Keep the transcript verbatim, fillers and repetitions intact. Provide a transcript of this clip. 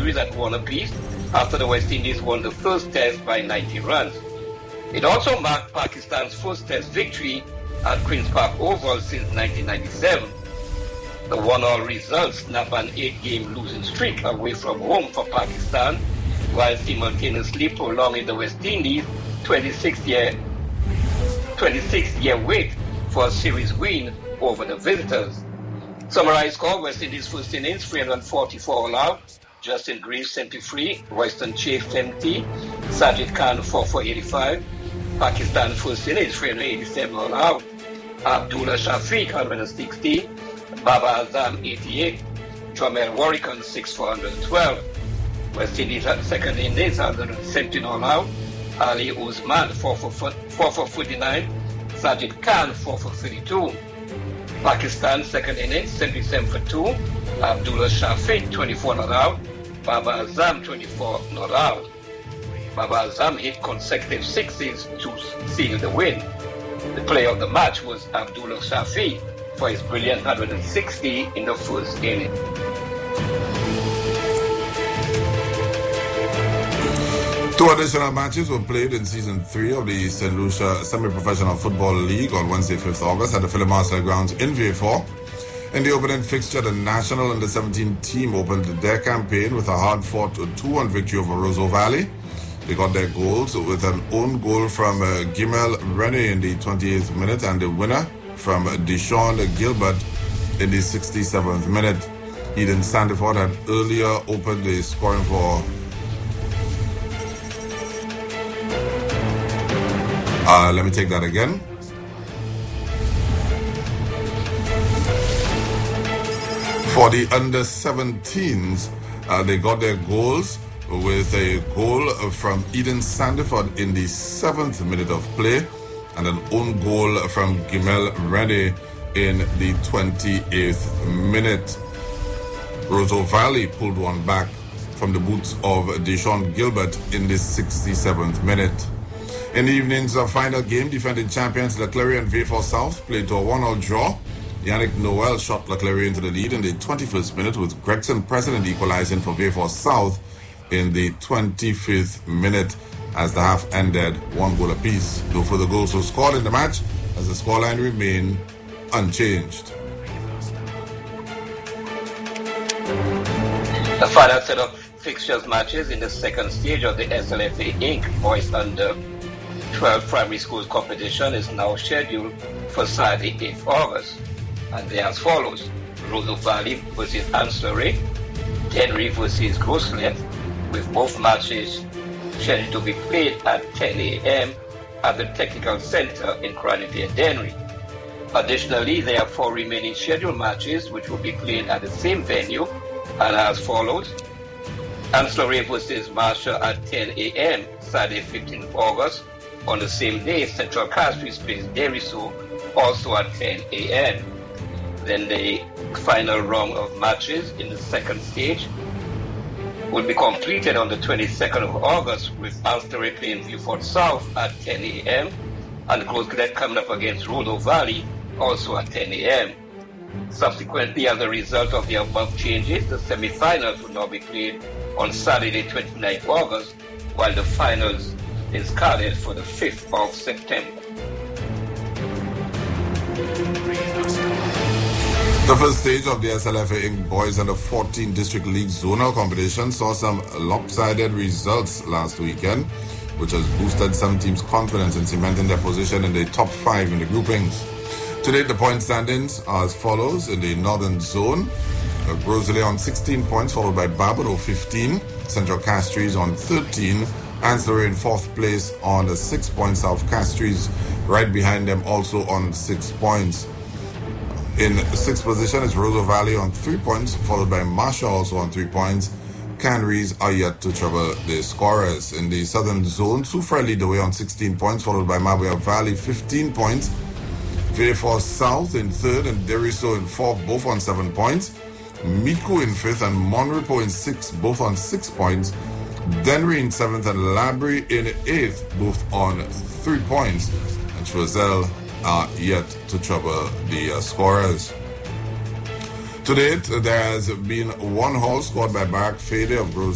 series at one apiece after the West Indies won the first test by ninety runs. It also marked Pakistan's first test victory at Queen's Park Oval since nineteen ninety-seven. The one-all result snapped an eight-game losing streak away from home for Pakistan, while simultaneously prolonging the West Indies' twenty-six year wait for a series win over the visitors. Summarized score: West Indies first innings three hundred forty-four all out, Justin Greaves seventy-three, Royston Chase seventy, Sajid Khan four for eighty-five. Pakistan first innings three hundred eighty-seven all out, Abdullah Shafiq one hundred sixty, Baba Azam eighty-eight, Jamel Warrican six for one hundred twelve. West Indies second innings one hundred seventeen all out, Ali Usman four for forty-nine, Sajid Khan four for thirty-two. Pakistan second innings seventy-seven for two, Abdullah Shafiq twenty-four not out, Baba Azam twenty-four not out. Baba Azam hit consecutive sixes to seal the win. The player of the match was Abdullah Shafiq for his brilliant one hundred sixty in the first inning. Two additional matches were played in Season three of the Saint Lucia Semi-Professional Football League on Wednesday, fifth of August at the Philip Marcel Grounds in V four. In the opening fixture, the National Under seventeen team opened their campaign with a hard-fought two one victory over Roseau Valley. They got their goals with an own goal from uh, Gimel Rene in the twenty-eighth minute and the winner from Deshaun Gilbert in the sixty-seventh minute. Eden Sandiford had earlier opened the scoring for Uh, let me take that again. For the under seventeens, uh, they got their goals with a goal from Eden Sandiford in the seventh minute of play and an own goal from Gimel Rene in the twenty-eighth minute. Roseau Valley pulled one back from the boots of Deshaun Gilbert in the sixty-seventh minute. In the evening's uh, final game, defending champions Leclerc and V four South played to a one all draw. Yannick Noel shot Leclerc into the lead in the twenty-first minute, with Gregson President equalizing for V four South in the twenty-fifth minute as the half ended one goal apiece. No further goals were scored in the match as the scoreline remained unchanged. The final set of fixtures matches in the second stage of the S L F A Incorporated Boys Under twelve Primary Schools competition is now scheduled for Saturday, eighth of August, and they are as follows: Roseau Valley versus Ancillary, Dennery versus Grosslet, with both matches scheduled to be played at ten a.m. at the Technical Center in Craneville, Dennery. Additionally, there are four remaining scheduled matches which will be played at the same venue and as follows: Ancillary versus Marshall at ten a.m. Saturday, fifteenth of August. On the same day, Central Castries plays Deriso, also at ten a.m. Then the final round of matches in the second stage will be completed on the twenty-second of August, with Ancillary playing Viewfort South at ten a.m. and Grosslet coming up against Roseau Valley, also at ten a.m. Subsequently, as a result of the above changes, the semi-finals will now be played on Saturday, twenty-ninth of August, while the finals is scheduled for the fifth of September. The first stage of the S L F A Incorporated Boys Under fourteen District League Zonal Competition saw some lopsided results last weekend, which has boosted some teams' confidence in cementing their position in the top five in the groupings. Today, the point standings are as follows. In the Northern Zone, Rosalie on sixteen points, followed by Barbaro fifteen, Central Castries on thirteen, Ancillary in fourth place on six points, South Castries right behind them also on six points. In sixth position is Roseau Valley on three points, followed by Marshall also on three points. Canaries are yet to trouble the scorers. In the Southern Zone, Soufrière lead the way on sixteen points, followed by Mabuya Valley fifteen points. V four South in third and Deriso in fourth, both on seven points. Miku in fifth and Monrepo in sixth, both on six points. Dennery in seventh and Labrie in eighth, both on three points. And Choiseul are yet to trouble the uh, scorers. To date, there has been one haul scored by Barak Fede of Gros